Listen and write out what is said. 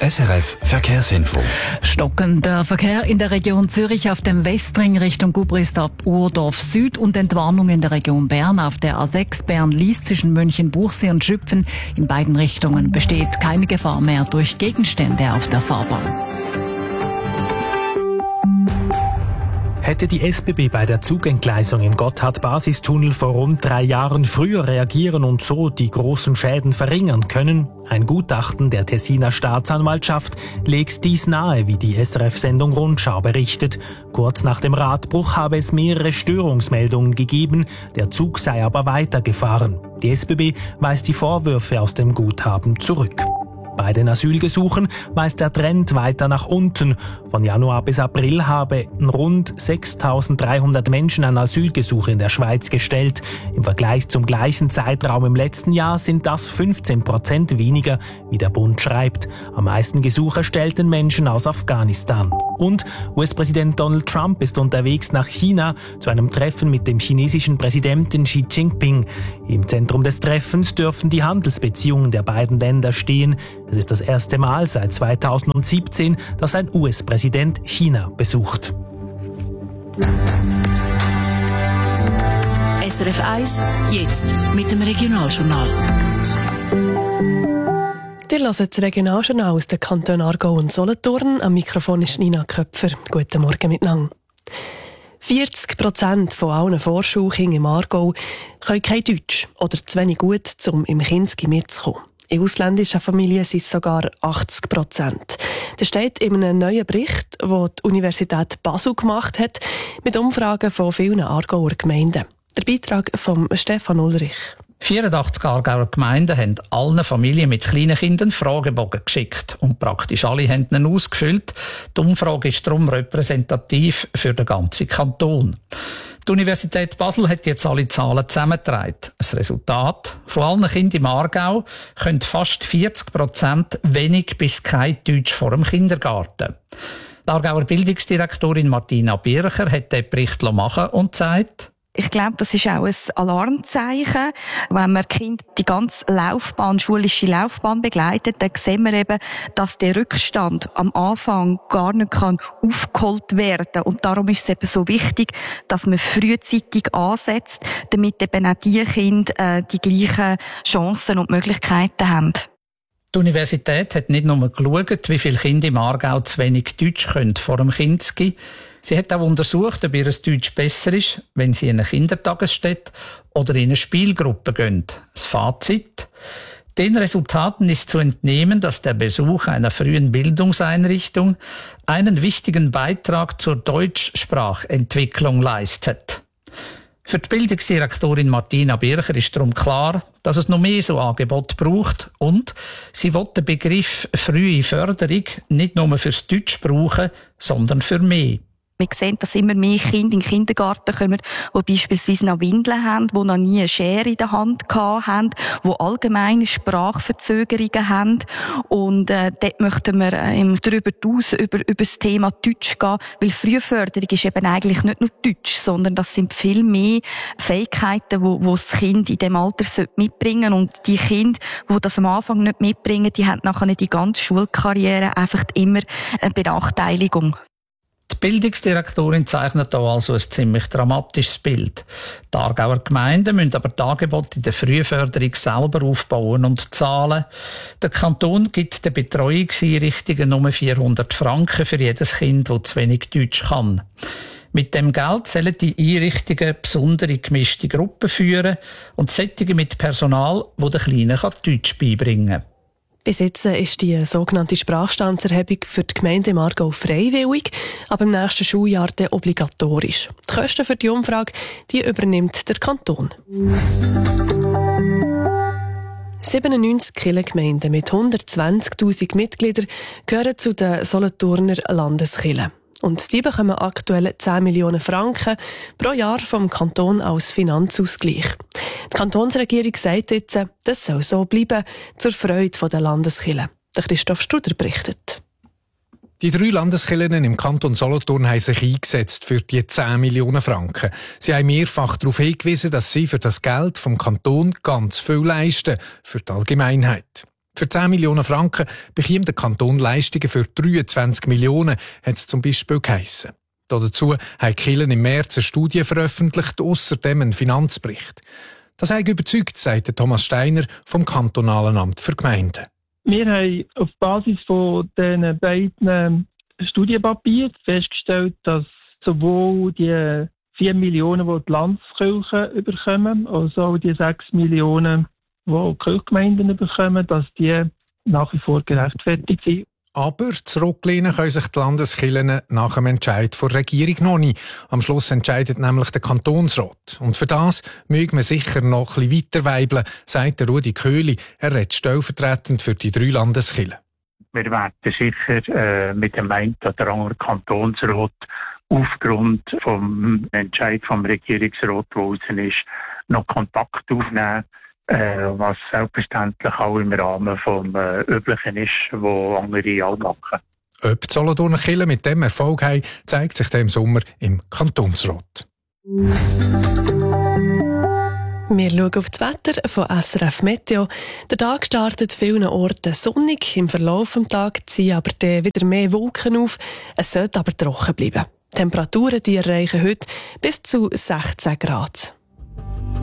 SRF Verkehrsinfo. Stockender Verkehr in der Region Zürich auf dem Westring Richtung Gubrist ab Urdorf Süd und Entwarnung in der Region Bern auf der A6 Bern-Lies zwischen München-Buchsee und Schüpfen. In beiden Richtungen besteht keine Gefahr mehr durch Gegenstände auf der Fahrbahn. Hätte die SBB bei der Zugentgleisung im Gotthard-Basistunnel vor rund 3 Jahren früher reagieren und so die großen Schäden verringern können? Ein Gutachten der Tessiner Staatsanwaltschaft legt dies nahe, wie die SRF-Sendung Rundschau berichtet. Kurz nach dem Radbruch habe es mehrere Störungsmeldungen gegeben, der Zug sei aber weitergefahren. Die SBB weist die Vorwürfe aus dem Guthaben zurück. Bei den Asylgesuchen weist der Trend weiter nach unten. Von Januar bis April haben rund 6.300 Menschen ein Asylgesuch in der Schweiz gestellt. Im Vergleich zum gleichen Zeitraum im letzten Jahr sind das 15% weniger, wie der Bund schreibt. Am meisten Gesuche stellten Menschen aus Afghanistan. Und US-Präsident Donald Trump ist unterwegs nach China zu einem Treffen mit dem chinesischen Präsidenten Xi Jinping. Im Zentrum des Treffens dürfen die Handelsbeziehungen der beiden Länder stehen. Es ist das erste Mal seit 2017, dass ein US-Präsident China besucht. SRF 1, jetzt mit dem Regionaljournal. Ihr hört das Regionaljournal aus den Kantonen Aargau und Solothurn. Am Mikrofon ist Nina Köpfer. Guten Morgen miteinander. 40% von allen Vorschuljungen im Aargau können kein Deutsch oder zu wenig gut, um im Kinski mitzukommen. In ausländischen Familien sind es sogar 80%. Das steht in einem neuen Bericht, den die Universität Basel gemacht hat, mit Umfragen von vielen Aargauer Gemeinden. Der Beitrag von Stefan Ulrich. 84 Aargauer Gemeinden haben allen Familien mit kleinen Kindern Fragebogen geschickt und praktisch alle haben ihn ausgefüllt. Die Umfrage ist darum repräsentativ für den ganzen Kanton. Die Universität Basel hat jetzt alle Zahlen zusammengetragen. Das Resultat: von allen Kindern im Aargau können fast 40% wenig bis kein Deutsch vor dem Kindergarten. Die Aargauer Bildungsdirektorin Martina Bircher hat den Bericht machen und sagt: Ich glaube, das ist auch ein Alarmzeichen. Wenn man Kind die ganze Laufbahn, schulische Laufbahn begleitet, dann sehen wir eben, dass der Rückstand am Anfang gar nicht aufgeholt werden kann. Und darum ist es eben so wichtig, dass man frühzeitig ansetzt, damit eben auch die Kinder die gleichen Chancen und Möglichkeiten haben. Die Universität hat nicht nur geschaut, wie viele Kinder im Aargau zu wenig Deutsch können vor dem Kinski. Sie hat auch untersucht, ob ihr Deutsch besser ist, wenn sie in eine Kindertagesstätte oder in eine Spielgruppe gehen. Das Fazit: Den Resultaten ist zu entnehmen, dass der Besuch einer frühen Bildungseinrichtung einen wichtigen Beitrag zur Deutschsprachentwicklung leistet. Für die Bildungsdirektorin Martina Bircher ist darum klar, dass es noch mehr so Angebote braucht und sie will den Begriff frühe Förderung nicht nur fürs Deutsch brauchen, sondern für mehr. Wir sehen, dass immer mehr Kinder in den Kindergarten kommen, die beispielsweise noch Windeln haben, die noch nie eine Schere in der Hand haben, die allgemeine Sprachverzögerungen haben. Und dort möchten wir darüber hinaus über das Thema Deutsch gehen, weil Frühförderung ist eben eigentlich nicht nur Deutsch, sondern das sind viel mehr Fähigkeiten, die das Kind in diesem Alter mitbringen sollte. Und die Kinder, die das am Anfang nicht mitbringen, die haben nachher die ganze Schulkarriere einfach immer eine Benachteiligung. Die Bildungsdirektorin zeichnet hier also ein ziemlich dramatisches Bild. Die Aargauer Gemeinden müssen aber die Angebote in der Frühförderung selber aufbauen und zahlen. Der Kanton gibt den Betreuungseinrichtungen nur 400 Franken für jedes Kind, das zu wenig Deutsch kann. Mit dem Geld sollen die Einrichtungen besondere gemischte Gruppen führen und solche mit Personal, das den Kleinen Deutsch beibringen kann. Bis jetzt ist die sogenannte Sprachstandserhebung für die Gemeinde im Aargau freiwillig, aber im nächsten Schuljahr dann obligatorisch. Die Kosten für die Umfrage die übernimmt der Kanton. 97 Kirchengemeinden mit 120'000 Mitgliedern gehören zu den Solothurner Landeskirchen. Und die bekommen aktuell 10 Millionen Franken pro Jahr vom Kanton als Finanzausgleich. Die Kantonsregierung sagt jetzt, das soll so bleiben, zur Freude der Landeskirchen. Der Christoph Studer berichtet. Die 3 Landeskirchen im Kanton Solothurn haben sich eingesetzt für die 10 Millionen Franken. Sie haben mehrfach darauf hingewiesen, dass sie für das Geld vom Kanton ganz viel leisten, für die Allgemeinheit. Für 10 Millionen Franken bekommt der Kanton Leistungen für 23 Millionen, hat es zum Beispiel geheissen. Dazu haben die Kirchen im März eine Studie veröffentlicht, ausserdem einen Finanzbericht. Das hat überzeugt, sagt Thomas Steiner vom Kantonalen Amt für Gemeinden. Wir haben auf Basis von diesen beiden Studienpapieren festgestellt, dass sowohl die 4 Millionen, die die Landeskirchen bekommen, als auch die 6 Millionen, die die Kirchgemeinden bekommen, dass die nach wie vor gerechtfertigt sind. Aber zurücklehnen können sich die Landeskirchen nach dem Entscheid der Regierung noch nicht. Am Schluss entscheidet nämlich der Kantonsrat. Und für das mögen wir sicher noch ein bisschen weiter weibeln, sagt der Rudi Köhli. Er redet stellvertretend für die 3 Landeskirchen. Wir werden sicher mit dem einen oder anderen Kantonsrat aufgrund vom Entscheid vom Regierungsrat, der draussen ist, noch Kontakt aufnehmen. Was selbstverständlich auch im Rahmen vom Üblichen ist, was andere auch machen. Ob die Solothurner Kirchen mit dem Erfolg haben, zeigt sich im Sommer im Kantonsrat. Wir schauen auf das Wetter von SRF Meteo. Der Tag startet vielen Orten sonnig. Im Verlauf des Tages ziehen aber wieder mehr Wolken auf. Es sollte aber trocken bleiben. Die Temperaturen die erreichen heute bis zu 16 Grad.